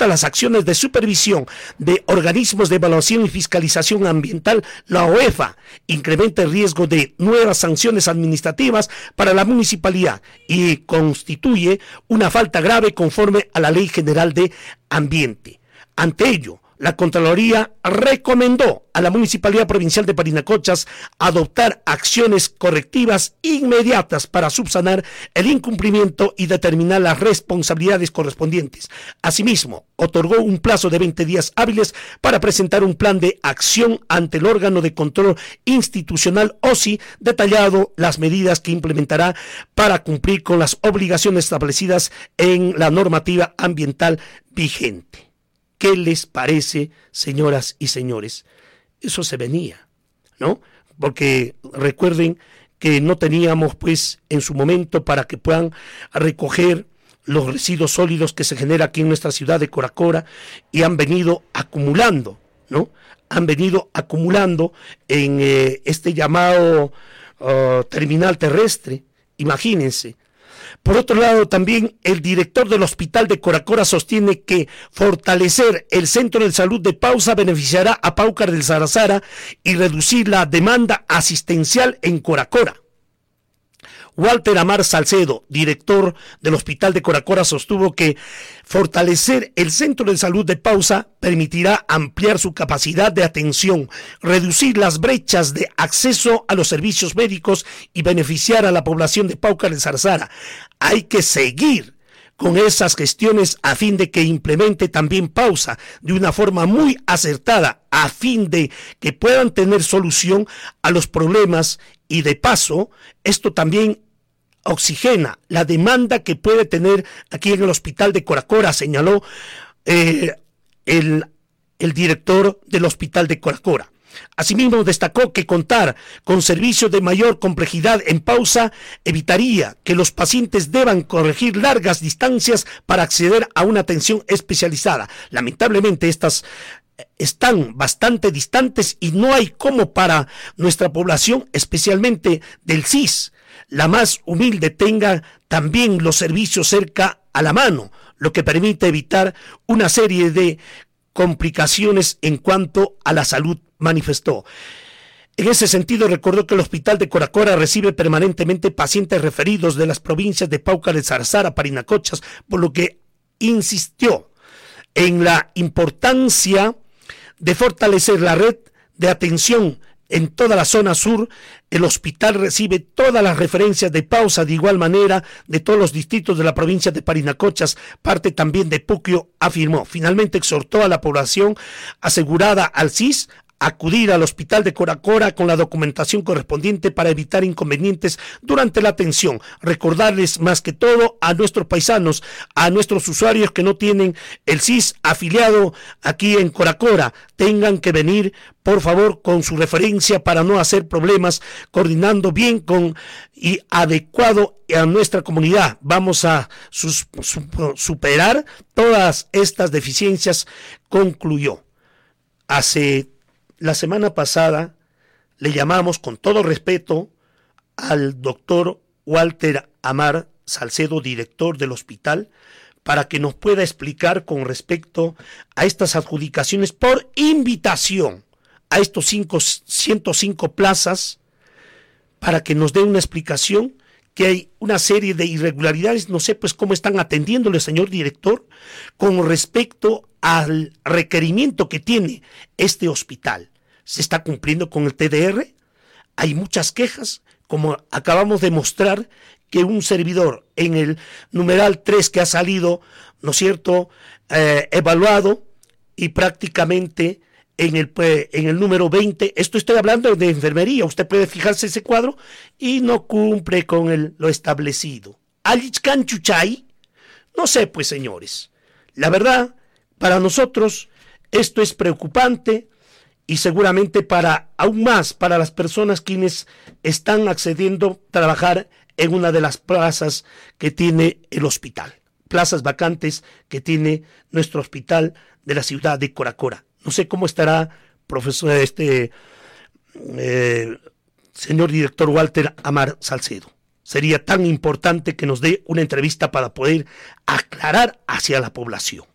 todas las acciones de supervisión de organismos de evaluación y fiscalización ambiental, la OEFA, incrementa el riesgo de nuevas sanciones administrativas para la municipalidad y constituye una falta grave conforme a la Ley General de Ambiente. Ante ello, la Contraloría recomendó a la Municipalidad Provincial de Parinacochas adoptar acciones correctivas inmediatas para subsanar el incumplimiento y determinar las responsabilidades correspondientes. Asimismo, otorgó un plazo de 20 días hábiles para presentar un plan de acción ante el órgano de control institucional OSI, detallado las medidas que implementará para cumplir con las obligaciones establecidas en la normativa ambiental vigente. ¿Qué les parece, señoras y señores? Eso se venía, ¿no? Porque recuerden que no teníamos, pues, en su momento para que puedan recoger los residuos sólidos que se genera aquí en nuestra ciudad de Coracora y han venido acumulando, ¿no? Han venido acumulando en este llamado terminal terrestre, imagínense. Por otro lado, también el director del Hospital de Coracora sostiene que fortalecer el Centro de Salud de Pausa beneficiará a Paucar del Sarazara y reducir la demanda asistencial en Coracora. Walter Amar Salcedo, director del Hospital de Coracora, sostuvo que fortalecer el Centro de Salud de Pausa permitirá ampliar su capacidad de atención, reducir las brechas de acceso a los servicios médicos y beneficiar a la población de Paucar del Sarazara. Hay que seguir con esas gestiones a fin de que implemente también Pausa de una forma muy acertada, a fin de que puedan tener solución a los problemas y de paso, esto también oxigena la demanda que puede tener aquí en el Hospital de Coracora, señaló el director del Hospital de Coracora. Asimismo, destacó que contar con servicios de mayor complejidad en Pausa evitaría que los pacientes deban corregir largas distancias para acceder a una atención especializada. Lamentablemente, estas están bastante distantes y no hay como para nuestra población, especialmente del CIS, la más humilde, tenga también los servicios cerca a la mano, lo que permite evitar una serie de complicaciones en cuanto a la salud, manifestó. En ese sentido, recordó que el Hospital de Coracora recibe permanentemente pacientes referidos de las provincias de Paucar del Sarazara, Parinacochas, por lo que insistió en la importancia de fortalecer la red de atención en toda la zona sur. El hospital recibe todas las referencias de Pausa, de igual manera de todos los distritos de la provincia de Parinacochas, parte también de Puquio, afirmó. Finalmente exhortó a la población asegurada al CIS acudir al Hospital de Coracora con la documentación correspondiente para evitar inconvenientes durante la atención. Recordarles más que todo a nuestros paisanos, a nuestros usuarios que no tienen el CIS afiliado aquí en Coracora, tengan que venir por favor con su referencia para no hacer problemas, coordinando bien con y adecuado a nuestra comunidad. Vamos a superar todas estas deficiencias, concluyó. La semana pasada le llamamos con todo respeto al doctor Walter Amar Salcedo, director del hospital, para que nos pueda explicar con respecto a estas adjudicaciones por invitación a estos 105 plazas, para que nos dé una explicación, que hay una serie de irregularidades, no sé pues cómo están atendiéndole, señor director, con respecto al requerimiento que tiene este hospital. ¿Se está cumpliendo con el TDR? Hay muchas quejas, como acabamos de mostrar, que un servidor en el numeral 3 que ha salido, ¿no es cierto?, evaluado, y prácticamente en el número 20, esto estoy hablando de enfermería, usted puede fijarse ese cuadro, y no cumple con lo establecido. ¿Alichcan chuchay? No sé, pues, señores. La verdad, para nosotros, esto es preocupante, y seguramente para aún más para las personas quienes están accediendo a trabajar en una de las plazas que tiene el hospital, plazas vacantes que tiene nuestro hospital de la ciudad de Coracora. No sé cómo estará, profesor, señor director Walter Amar Salcedo. Sería tan importante que nos dé una entrevista para poder aclarar hacia la población.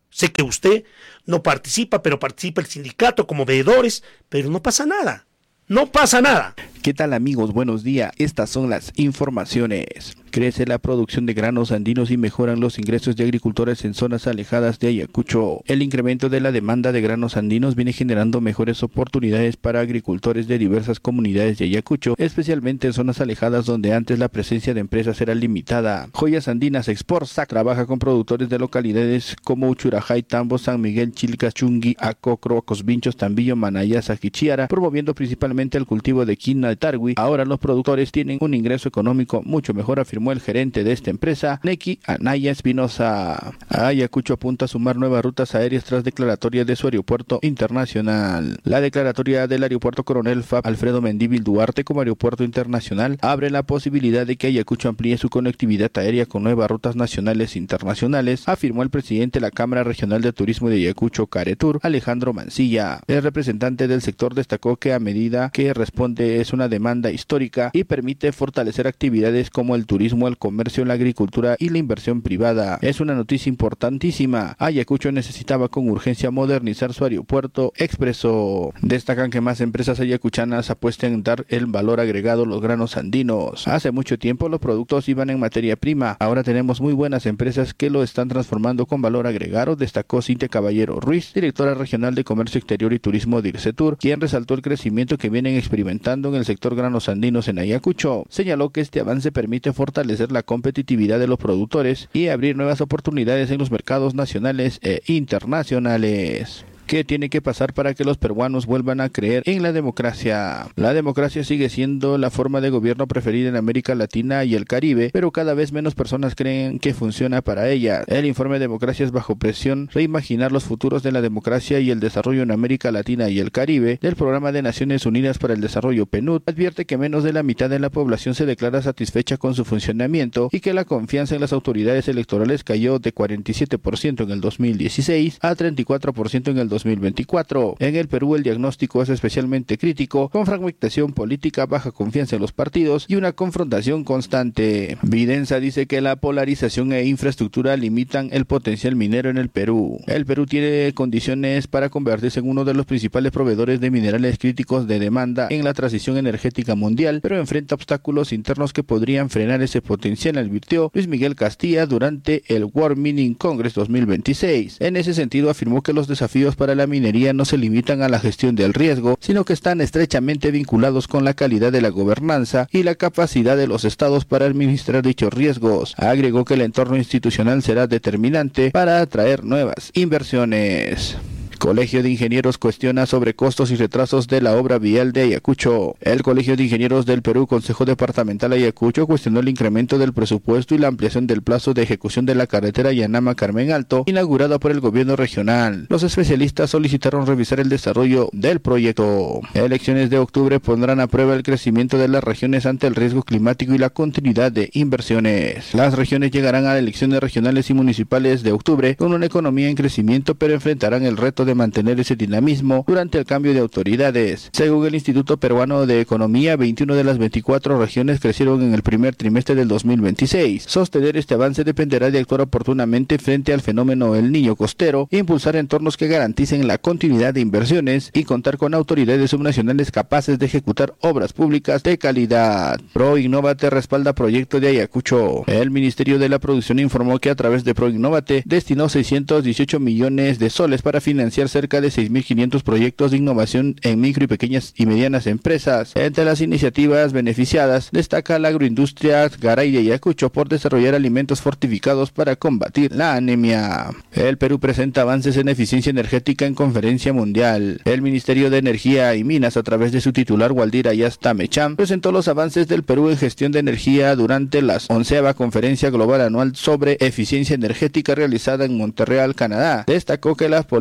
Sé que usted no participa, pero participa el sindicato como veedores, pero no pasa nada. No pasa nada. ¿Qué tal, amigos? Buenos días. Estas son las informaciones. Crece la producción de granos andinos y mejoran los ingresos de agricultores en zonas alejadas de Ayacucho. El incremento de la demanda de granos andinos viene generando mejores oportunidades para agricultores de diversas comunidades de Ayacucho, especialmente en zonas alejadas donde antes la presencia de empresas era limitada. Joyas Andinas Export SAC trabaja con productores de localidades como Uchurajay, Tambo, San Miguel, Chilca, Chungui, Acocro, Acosvinchos, Tambillo, Manayá, Saquichiara, promoviendo principalmente el cultivo de quina de Tarwi. Ahora los productores tienen un ingreso económico mucho mejor, afirmó el gerente de esta empresa, Neki Anaya Espinosa. Ayacucho apunta a sumar nuevas rutas aéreas tras declaratoria de su aeropuerto internacional. La declaratoria del aeropuerto Coronel Fab Alfredo Mendívil Duarte como aeropuerto internacional abre la posibilidad de que Ayacucho amplíe su conectividad aérea con nuevas rutas nacionales e internacionales, afirmó el presidente de la Cámara Regional de Turismo de Ayacucho, Caretur, Alejandro Mancilla. El representante del sector destacó que a medida que responde es una demanda histórica y permite fortalecer actividades como el turismo, el comercio, la agricultura y la inversión privada. Es una noticia importantísima. Ayacucho necesitaba con urgencia modernizar su aeropuerto, expresó. Destacan que más empresas ayacuchanas apuestan en dar el valor agregado a los granos andinos. Hace mucho tiempo los productos iban en materia prima. Ahora tenemos muy buenas empresas que lo están transformando con valor agregado, destacó Cintia Caballero Ruiz, directora regional de Comercio Exterior y Turismo de Ircetur, quien resaltó el crecimiento que vienen experimentando en el sector granos andinos en Ayacucho. Señaló que este avance permite fortalecer la competitividad de los productores y abrir nuevas oportunidades en los mercados nacionales e internacionales. ¿Qué tiene que pasar para que los peruanos vuelvan a creer en la democracia? La democracia sigue siendo la forma de gobierno preferida en América Latina y el Caribe, pero cada vez menos personas creen que funciona para ella. El informe Democracias bajo presión, reimaginar los futuros de la democracia y el desarrollo en América Latina y el Caribe, del Programa de Naciones Unidas para el Desarrollo PNUD, advierte que menos de la mitad de la población se declara satisfecha con su funcionamiento y que la confianza en las autoridades electorales cayó de 47% en el 2016 a 34% en el 2024. En el Perú el diagnóstico es especialmente crítico, con fragmentación política, baja confianza en los partidos y una confrontación constante. Videnza dice que la polarización e infraestructura limitan el potencial minero en el Perú. El Perú tiene condiciones para convertirse en uno de los principales proveedores de minerales críticos de demanda en la transición energética mundial, pero enfrenta obstáculos internos que podrían frenar ese potencial, advirtió Luis Miguel Castilla durante el World Mining Congress 2026. En ese sentido afirmó que los desafíos para la minería no se limitan a la gestión del riesgo, sino que están estrechamente vinculados con la calidad de la gobernanza y la capacidad de los estados para administrar dichos riesgos. Agregó que el entorno institucional será determinante para atraer nuevas inversiones. Colegio de Ingenieros cuestiona sobre costos y retrasos de la obra vial de Ayacucho. El Colegio de Ingenieros del Perú, Consejo Departamental Ayacucho, cuestionó el incremento del presupuesto y la ampliación del plazo de ejecución de la carretera Yanama-Carmen Alto, inaugurada por el gobierno regional. Los especialistas solicitaron revisar el desarrollo del proyecto. Elecciones de octubre pondrán a prueba el crecimiento de las regiones ante el riesgo climático y la continuidad de inversiones. Las regiones llegarán a elecciones regionales y municipales de octubre con una economía en crecimiento, pero enfrentarán el reto de mantener ese dinamismo durante el cambio de autoridades. Según el Instituto Peruano de Economía, 21 de las 24 regiones crecieron en el primer trimestre del 2026. Sostener este avance dependerá de actuar oportunamente frente al fenómeno El Niño costero, impulsar entornos que garanticen la continuidad de inversiones y contar con autoridades subnacionales capaces de ejecutar obras públicas de calidad. ProInnovate respalda proyecto de Ayacucho. El Ministerio de la Producción informó que a través de ProInnovate destinó 618 millones de soles para financiar cerca de 6.500 proyectos de innovación en micro y pequeñas y medianas empresas. Entre las iniciativas beneficiadas destaca la agroindustria Garay de Ayacucho por desarrollar alimentos fortificados para combatir la anemia. El Perú presenta avances en eficiencia energética en conferencia mundial. El Ministerio de Energía y Minas, a través de su titular Waldir Ayasta Mecham, presentó los avances del Perú en gestión de energía durante la 11ª Conferencia Global Anual sobre Eficiencia Energética realizada en Montreal, Canadá. Destacó que las políticas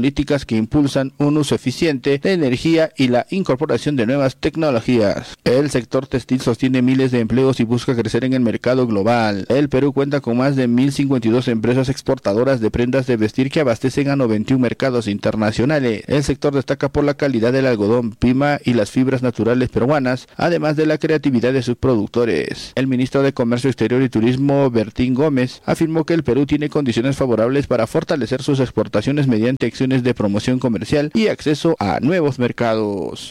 que impulsan un uso eficiente de energía y la incorporación de nuevas tecnologías. El sector textil sostiene miles de empleos y busca crecer en el mercado global. El Perú cuenta con más de 1.052 empresas exportadoras de prendas de vestir que abastecen a 91 mercados internacionales. El sector destaca por la calidad del algodón pima y las fibras naturales peruanas, además de la creatividad de sus productores. El ministro de Comercio Exterior y Turismo, Bertín Gómez, afirmó que el Perú tiene condiciones favorables para fortalecer sus exportaciones mediante acciones de promoción comercial y acceso a nuevos mercados.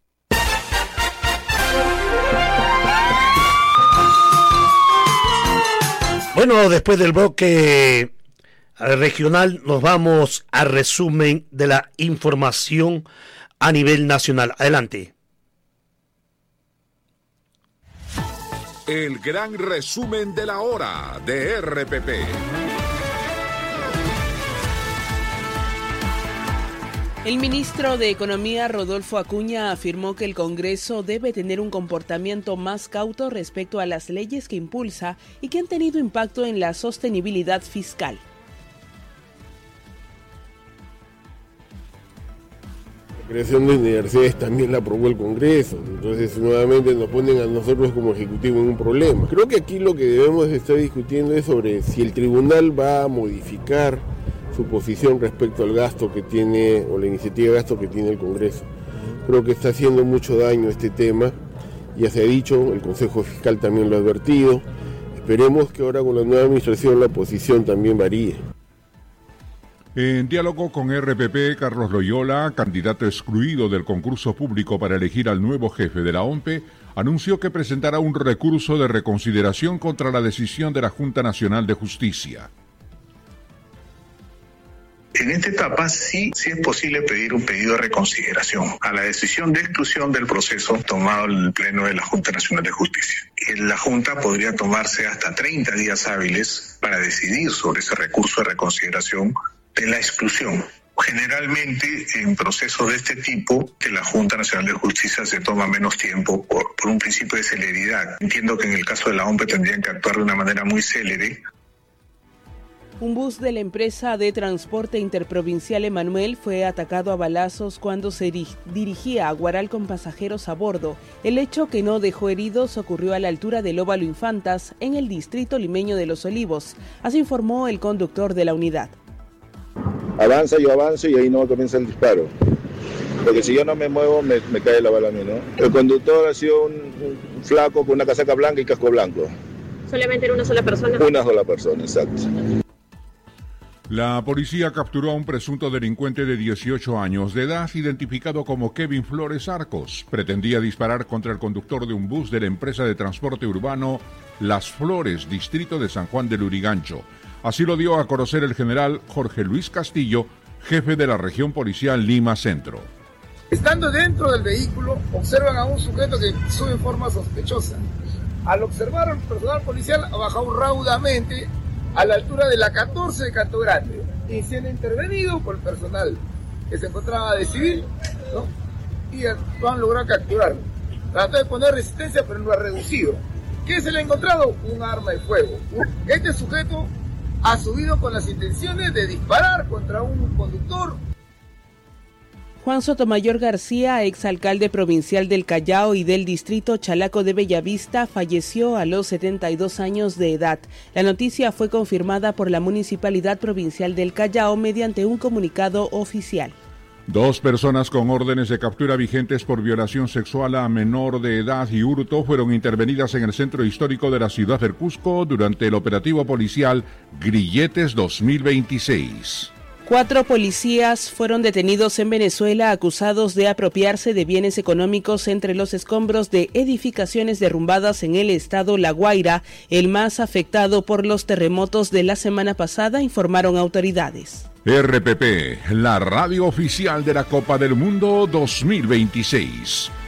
Bueno, después del bloque regional nos vamos a resumen de la información a nivel nacional. Adelante. El gran resumen de la hora de RPP. El ministro de Economía, Rodolfo Acuña, afirmó que el Congreso debe tener un comportamiento más cauto respecto a las leyes que impulsa y que han tenido impacto en la sostenibilidad fiscal. La creación de universidades también la aprobó el Congreso, entonces nuevamente nos ponen a nosotros como Ejecutivo en un problema. Creo que aquí lo que debemos estar discutiendo es sobre si el tribunal va a modificar su posición respecto al gasto que tiene, o la iniciativa de gasto que tiene el Congreso. Creo que está haciendo mucho daño este tema, ya se ha dicho, el Consejo Fiscal también lo ha advertido. Esperemos que ahora con la nueva administración la posición también varíe. En diálogo con RPP, Carlos Loyola, candidato excluido del concurso público para elegir al nuevo jefe de la OMPE, anunció que presentará un recurso de reconsideración contra la decisión de la Junta Nacional de Justicia. En esta etapa sí es posible pedir un pedido de reconsideración a la decisión de exclusión del proceso tomado en el Pleno de la Junta Nacional de Justicia. La Junta podría tomarse hasta 30 días hábiles para decidir sobre ese recurso de reconsideración de la exclusión. Generalmente en procesos de este tipo, que la Junta Nacional de Justicia se toma menos tiempo por un principio de celeridad. Entiendo que en el caso de la OMPE tendrían que actuar de una manera muy célere. Un bus de la empresa de transporte interprovincial Emanuel fue atacado a balazos cuando se dirigía a Huaral con pasajeros a bordo. El hecho, que no dejó heridos, ocurrió a la altura del Óvalo Infantas, en el distrito limeño de Los Olivos. Así informó el conductor de la unidad. Avanza, yo avanzo y ahí no comienza el disparo. Porque si yo no me muevo, me cae la bala a mí, ¿no? El conductor ha sido un flaco con una casaca blanca y casco blanco. ¿Solamente era una sola persona? Una sola persona, exacto. La policía capturó a un presunto delincuente de 18 años de edad, identificado como Kevin Flores Arcos. Pretendía disparar contra el conductor de un bus de la empresa de transporte urbano Las Flores, distrito de San Juan del Lurigancho. Así lo dio a conocer el general Jorge Luis Castillo, jefe de la región policial Lima Centro. Estando dentro del vehículo, observan a un sujeto que sube en forma sospechosa. Al observar al personal policial, ha bajado raudamente a la altura de la 14 de Canto Grande, y siendo intervenido por el personal que se encontraba de civil, ¿no? Y lo han logrado capturar. Trató de poner resistencia, pero lo ha reducido. ¿Qué se le ha encontrado? Un arma de fuego. Este sujeto ha subido con las intenciones de disparar contra un conductor. Juan Sotomayor García, exalcalde provincial del Callao y del distrito Chalaco de Bellavista, falleció a los 72 años de edad. La noticia fue confirmada por la Municipalidad Provincial del Callao mediante un comunicado oficial. 2 personas con órdenes de captura vigentes por violación sexual a menor de edad y hurto fueron intervenidas en el centro histórico de la ciudad del Cusco durante el operativo policial Grilletes 2026. 4 policías fueron detenidos en Venezuela acusados de apropiarse de bienes económicos entre los escombros de edificaciones derrumbadas en el estado La Guaira, el más afectado por los terremotos de la semana pasada, informaron autoridades. RPP, la radio oficial de la Copa del Mundo 2026.